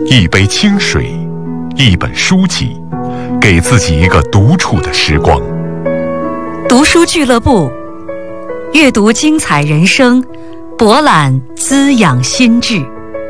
一杯清水，一本书籍，给自己一个独处的时光。 读书俱乐部，阅读精彩人生，博览滋养心智。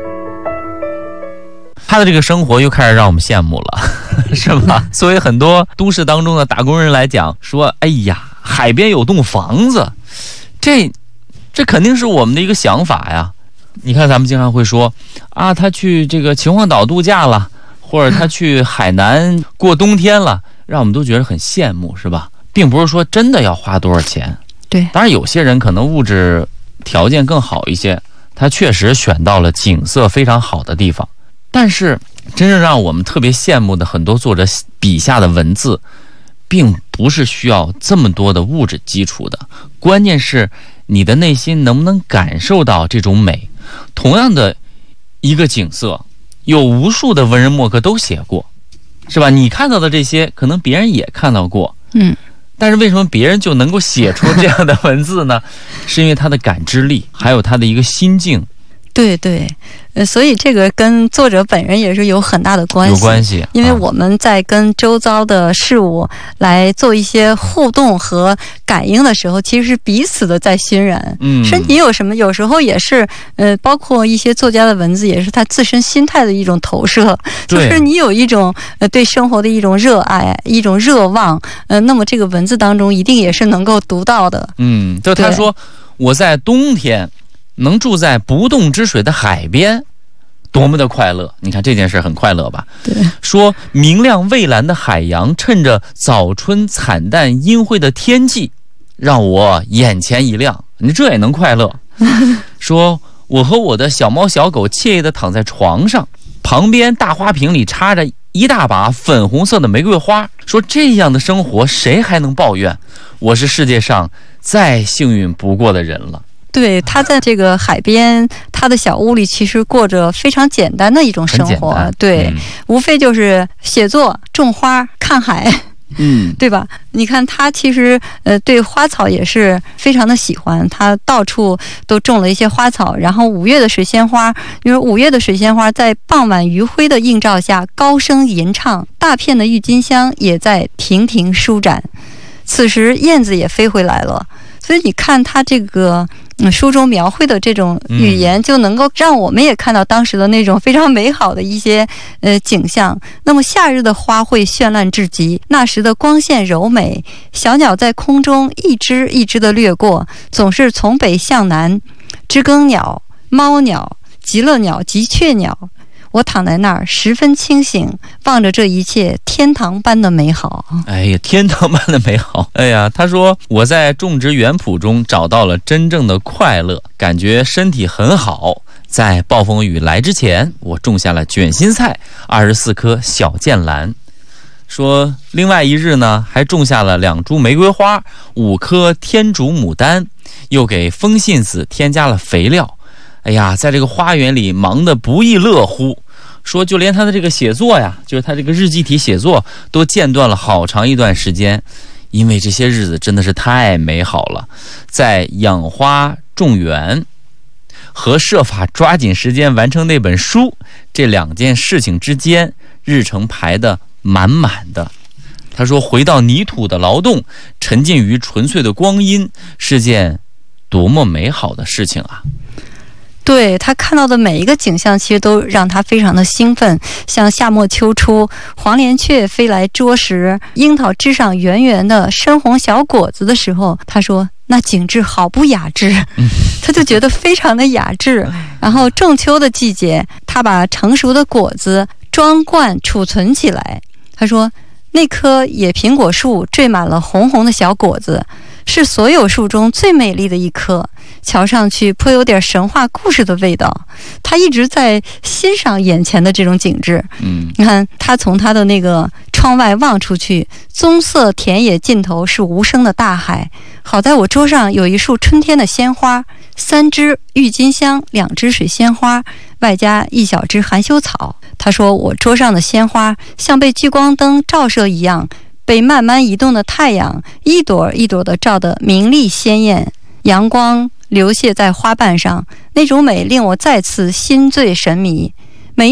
他的这个生活又开始让我们羡慕了，是吧？作为很多都市当中的打工人来讲，说哎呀，海边有栋房子，这肯定是我们的一个想法呀。你看咱们经常会说啊，他去这个秦皇岛度假了，或者他去海南过冬天了，让我们都觉得很羡慕，是吧？并不是说真的要花多少钱。 对， 当然有些人可能物质条件更好一些，他确实选到了景色非常好的地方。但是真正让我们特别羡慕的很多作者笔下的文字，并不是需要这么多的物质基础的，关键是你的内心能不能感受到这种美。同样的一个景色，有无数的文人墨客都写过，是吧？你看到的这些可能别人也看到过，但是为什么别人就能够写出这样的文字呢？是因为他的感知力，还有他的一个心境。 对对，所以这个跟作者本人也是有很大的关系。 有关系， 因为我们在跟周遭的事物来做一些互动和感应的时候，其实是彼此的在熏染。身体有什么，有时候也是，包括一些作家的文字，也是他自身心态的一种投射。就是你有一种对生活的一种热爱，一种热望，那么这个文字当中一定也是能够读到的。 就他说我在冬天能住在不动之水的海边，多么的快乐！你看这件事很快乐吧？ 对， 说明亮蔚蓝的海洋，趁着早春惨淡阴灰的天气，让我眼前一亮。你这也能快乐？说我和我的小猫小狗惬意地躺在床上，旁边大花瓶里插着一大把粉红色的玫瑰花。说这样的生活谁还能抱怨？我是世界上再幸运不过的人了。 对，他在这个海边，他的小屋里其实过着非常简单的一种生活。对，无非就是写作、种花、看海，对吧？你看他其实对花草也是非常的喜欢，他到处都种了一些花草。然后5月的水仙花，因为5月的水仙花在傍晚余晖的映照下高声吟唱，大片的郁金香也在亭亭舒展。此时燕子也飞回来了，所以你看他这个书中描绘的这种语言，就能够让我们也看到当时的那种非常美好的一些景象。那么夏日的花卉绚烂至极，那时的光线柔美，小鸟在空中一只一只的掠过，总是从北向南，知更鸟、猫鸟、极乐鸟及雀鸟。我躺在那儿十分清醒，望着这一切天堂般的美好。 哎呀，天堂般的美好！哎呀，他说我在种植园圃中找到了真正的快乐，感觉身体很好。在暴风雨来之前，我种下了卷心菜24棵小剑兰。说另外一日呢，还种下了2株玫瑰花，5棵天竺牡丹，又给风信子添加了肥料。哎呀，在这个花园里忙得不亦乐乎。说就连他的这个写作呀，就是他这个日记体写作都间断了好长一段时间，因为这些日子真的是太美好了。在养花种园和设法抓紧时间完成那本书这2件事情之间，日程排得满满的。他说回到泥土的劳动，沉浸于纯粹的光阴，是件多么美好的事情啊。 对，他看到的每一个景象其实都让他非常的兴奋，像夏末秋初黄连雀飞来啄食樱桃枝上圆圆的深红小果子的时候，他说那景致好不雅致，他就觉得非常的雅致。然后仲秋的季节，他把成熟的果子装罐储存起来，他说那棵野苹果树缀满了红红的小果子，是所有树中最美丽的一棵，瞧上去颇有点神话故事的味道。他一直在欣赏眼前的这种景致。你看他从他的那个窗外望出去，棕色田野尽头是无声的大海。好在我桌上有一束春天的鲜花，3支郁金香，2支水仙花，外加1小支含羞草。他说我桌上的鲜花像被聚光灯照射一样，被慢慢移动的太阳一朵一朵地照得明丽鲜艳，阳光流泻在花瓣上，那种美令我再次心醉神迷。